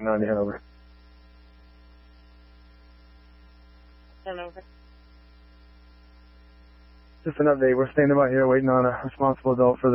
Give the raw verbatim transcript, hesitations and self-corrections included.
on you, Hanover. Hanover. Just an update. We're standing by here waiting on a responsible adult for the